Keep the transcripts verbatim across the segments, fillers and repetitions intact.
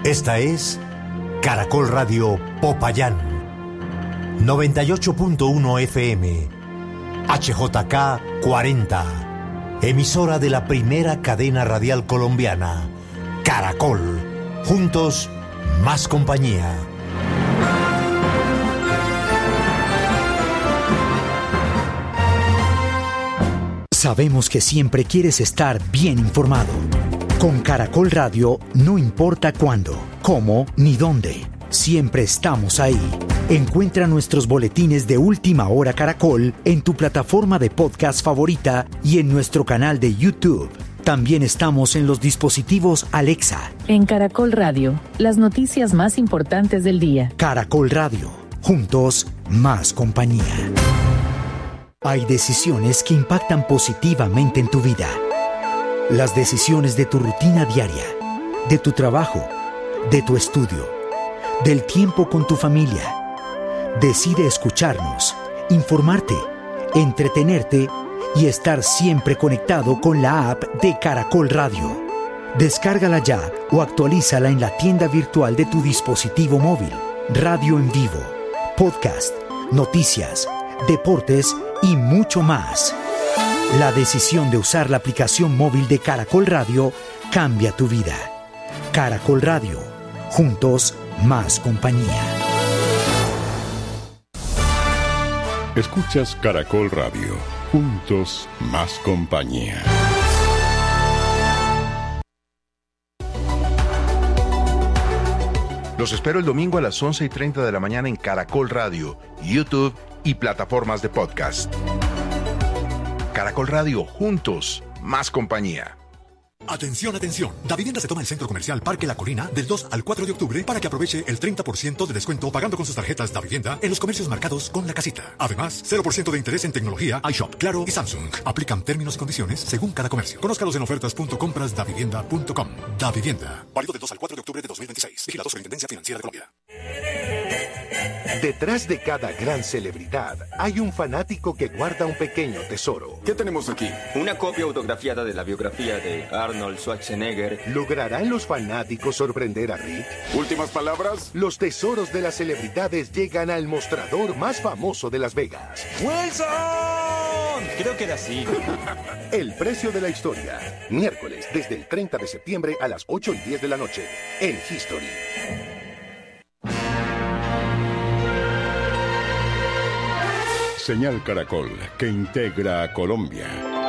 Esta es Caracol Radio Popayán, noventa y ocho punto uno F M, H J K cuarenta, emisora de la primera cadena radial colombiana, Caracol. Juntos, más compañía. Sabemos que siempre quieres estar bien informado. Con Caracol Radio, no importa cuándo, cómo ni dónde, siempre estamos ahí. Encuentra nuestros boletines de Última Hora Caracol en tu plataforma de podcast favorita y en nuestro canal de YouTube. También estamos en los dispositivos Alexa. En Caracol Radio, las noticias más importantes del día. Caracol Radio, juntos, más compañía. Hay decisiones que impactan positivamente en tu vida. Las decisiones de tu rutina diaria, de tu trabajo, de tu estudio, del tiempo con tu familia. Decide escucharnos, informarte, entretenerte y estar siempre conectado con la app de Caracol Radio. Descárgala ya o actualízala en la tienda virtual de tu dispositivo móvil. Radio en vivo, podcast, noticias, deportes y mucho más. La decisión de usar la aplicación móvil de Caracol Radio cambia tu vida. Caracol Radio, juntos, más compañía. Escuchas Caracol Radio, juntos, más compañía. Los espero el domingo a las once y treinta de la mañana en Caracol Radio, YouTube y plataformas de podcast. Caracol Radio, juntos, más compañía. Atención, atención. Davivienda se toma el Centro Comercial Parque La Colina del dos al cuatro de octubre para que aproveche el treinta por ciento de descuento pagando con sus tarjetas Davivienda en los comercios marcados con la casita. Además, cero por ciento de interés en tecnología, iShop, Claro y Samsung. Aplican términos y condiciones según cada comercio. Conózcalos en ofertas punto compras davivienda punto com. Davivienda. Válido del dos al cuatro de octubre de dos mil veintiséis. Vigilado Superintendencia Financiera de Colombia. Detrás de cada gran celebridad hay un fanático que guarda un pequeño tesoro. ¿Qué tenemos aquí? Una copia autografiada de la biografía de Arnold Schwarzenegger. ¿Lograrán los fanáticos sorprender a Rick? ¿Últimas palabras? Los tesoros de las celebridades llegan al mostrador más famoso de Las Vegas. ¡Wilson! Creo que era así. El precio de la historia. Miércoles, desde el treinta de septiembre a las ocho y diez de la noche. En History. Señal Caracol, que integra a Colombia.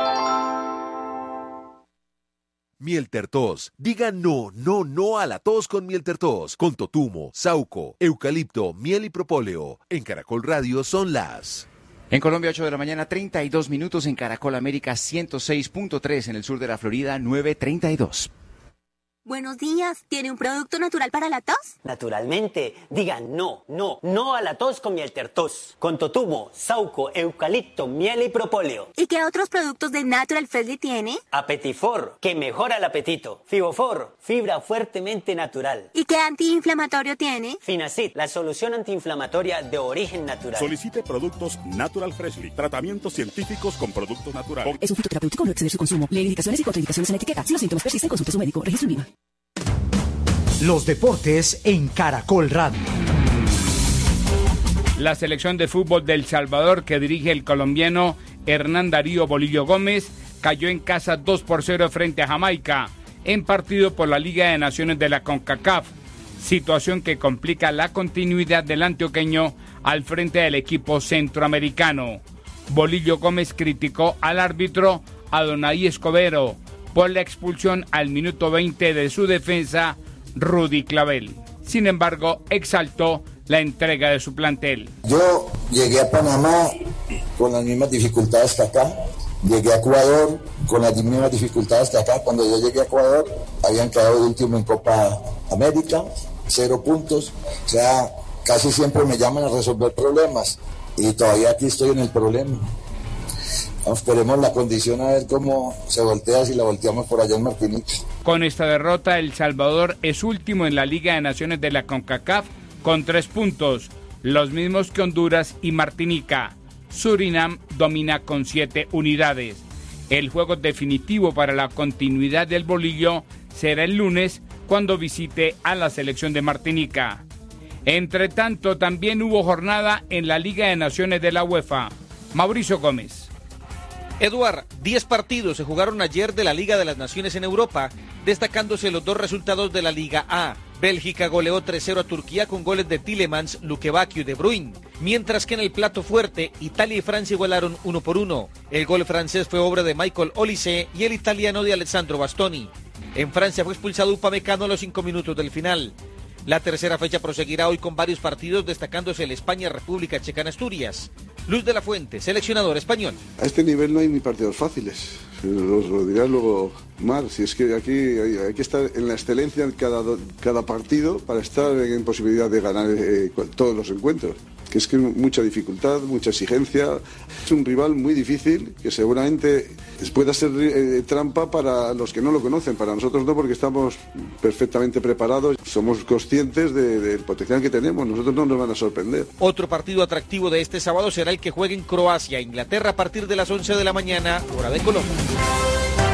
Miel Tertos. Diga no, no, no a la tos con Miel Tertos. Con totumo, sauco, eucalipto, miel y propóleo. En Caracol Radio son las... En Colombia, ocho de la mañana, treinta y dos minutos. En Caracol América, ciento seis punto tres. En el sur de la Florida, nueve treinta y dos. Buenos días. ¿Tiene un producto natural para la tos? Naturalmente. Diga no, no, no a la tos con Miel Tertos. Con totumo, sauco, eucalipto, miel y propóleo. ¿Y qué otros productos de Natural Freshly tiene? Apetifor, que mejora el apetito. Fibofor, fibra fuertemente natural. ¿Y qué antiinflamatorio tiene? Finacid, la solución antiinflamatoria de origen natural. Solicite productos Natural Freshly. Tratamientos científicos con productos naturales. Es un fitoterapéutico, no exceder su consumo. Lee indicaciones y contraindicaciones en etiqueta. Si los síntomas persisten, consulte a su médico. Registro en Lima. Los deportes en Caracol Radio. La selección de fútbol de El Salvador, que dirige el colombiano Hernán Darío Bolillo Gómez, cayó en casa dos por cero frente a Jamaica, en partido por la Liga de Naciones de la CONCACAF, situación que complica la continuidad del antioqueño al frente del equipo centroamericano. Bolillo Gómez criticó al árbitro Adonai Escobedo por la expulsión al minuto veinte de su defensa, Rudy Clavel. Sin embargo, exaltó la entrega de su plantel. Yo llegué a Panamá con las mismas dificultades que acá. Llegué a Ecuador con las mismas dificultades que acá. Cuando yo llegué a Ecuador, habían quedado de último en Copa América, cero puntos. O sea, casi siempre me llaman a resolver problemas y todavía aquí estoy en el problema. Esperemos la condición a ver cómo se voltea, si la volteamos por allá en Martinica. Con esta derrota, El Salvador es último en la Liga de Naciones de la CONCACAF con tres puntos, los mismos que Honduras y Martinica. Surinam domina con siete unidades. El juego definitivo para la continuidad del bolillo será el lunes cuando visite a la selección de Martinica. Entre tanto, también hubo jornada en la Liga de Naciones de la UEFA. Mauricio Gómez. Eduard, diez partidos se jugaron ayer de la Liga de las Naciones en Europa, destacándose los dos resultados de la Liga A. Bélgica goleó tres cero a Turquía con goles de Tielemans, Lukebakio y De Bruyne, mientras que en el plato fuerte, Italia y Francia igualaron uno por uno. El gol francés fue obra de Michael Olise y el italiano de Alessandro Bastoni. En Francia fue expulsado Upamecano a los cinco minutos del final. La tercera fecha proseguirá hoy con varios partidos, destacándose el España-República Checa en Asturias. Luz de la Fuente, seleccionador español. A este nivel no hay ni partidos fáciles, lo, lo dirás luego Mar, si es que aquí hay, hay que estar en la excelencia en cada, cada partido para estar en posibilidad de ganar eh, todos los encuentros. Que es que mucha dificultad, mucha exigencia. Es un rival muy difícil que seguramente pueda ser eh, trampa para los que no lo conocen, para nosotros no, porque estamos perfectamente preparados, somos conscientes de, del potencial que tenemos, nosotros no nos van a sorprender. Otro partido atractivo de este sábado será el que juegue en Croacia, Inglaterra, a partir de las once de la mañana, hora de Colombia.